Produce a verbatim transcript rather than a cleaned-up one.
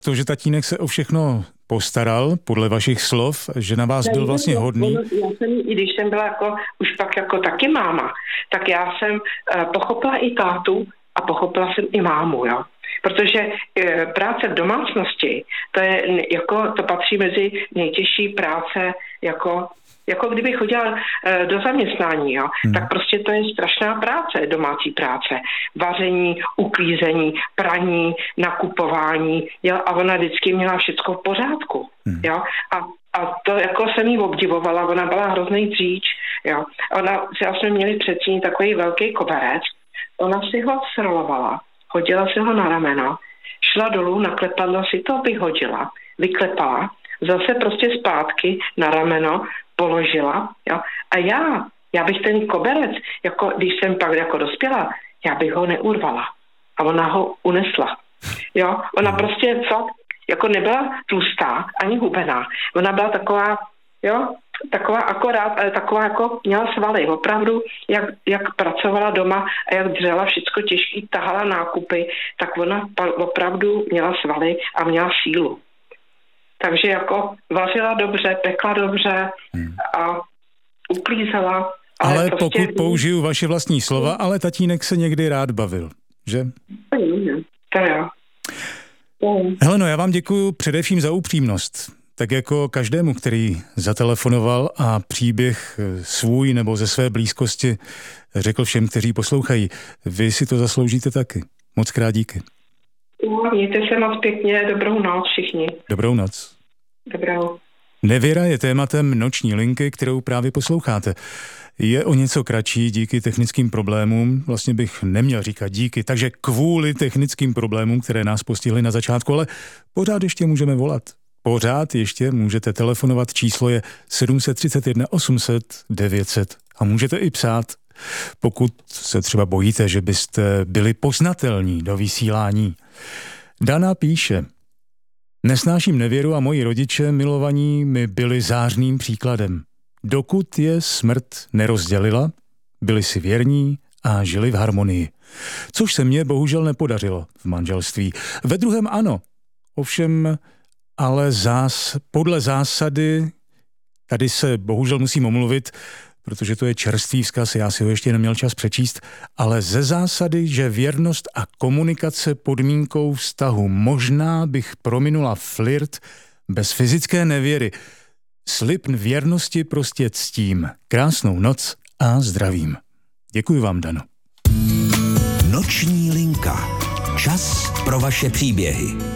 To, že tatínek se o všechno postaral, podle vašich slov, že na vás byl vlastně hodný. Já jsem, i když jsem byla jako, už pak jako taky máma, tak já jsem uh, pochopila i tátu a pochopila jsem i mámu, jo. Protože e, práce v domácnosti, to je jako, to patří mezi nejtěžší práce, jako, jako kdyby chodila e, do zaměstnání, jo, hmm. tak prostě to je strašná práce, domácí práce. Vaření, uklízení, praní, nakupování, jo, a ona vždycky měla všecko v pořádku, hmm. jo. A, a to jako jsem jí obdivovala, ona byla hrozný dříč, jo. Ona, jsme měli předtím takový velký koberec, ona si ho srolovala, hodila si ho na rameno, šla dolů, naklepala si to, vyhodila, vyklepala, zase prostě zpátky na rameno položila, jo. A já, já bych ten koberec, jako když jsem pak jako dospěla, já bych ho neurvala. A ona ho unesla. Jo, ona prostě fakt, jako nebyla tlustá, ani hubená. Ona byla taková, jo, taková akorát, ale taková jako měla svaly. Opravdu, jak, jak pracovala doma a jak dřela všecko těžký, tahala nákupy, tak ona opravdu měla svaly a měla sílu. Takže jako vařila dobře, pekla dobře a uklízela. Ale, ale prostě... pokud použiju vaše vlastní slova, ale tatínek se někdy rád bavil, že? To jo. Heleno, já vám děkuju především za upřímnost. Tak jako každému, který zatelefonoval a příběh svůj nebo ze své blízkosti řekl všem, kteří poslouchají. Vy si to zasloužíte taky. Moc krát díky. Mějte se moc pěkně, dobrou noc všichni. Dobrou noc. Dobrou. Nevěra je tématem noční linky, kterou právě posloucháte. Je o něco kratší díky technickým problémům, vlastně bych neměl říkat díky, takže kvůli technickým problémům, které nás postihly na začátku, ale pořád ještě můžeme volat. Pořád ještě můžete telefonovat, číslo je sedm set třicet jedna osm set devět set a můžete i psát, pokud se třeba bojíte, že byste byli poznatelní do vysílání. Dana píše: Nesnáším nevěru a moji rodiče milovaní mi byli zářným příkladem. Dokud je smrt nerozdělila, byli si věrní a žili v harmonii. Což se mně bohužel nepodařilo v manželství. Ve druhém ano, ovšem ale zás, podle zásady, tady se bohužel musím omluvit, protože to je čerstvý vzkaz, já si ho ještě neměl čas přečíst, ale ze zásady, že věrnost a komunikace podmínkou vztahu, možná bych prominula flirt bez fyzické nevěry. Slib věrnosti prostě ctím. Krásnou noc a zdravím. Děkuji vám, Dano. Noční linka. Čas pro vaše příběhy.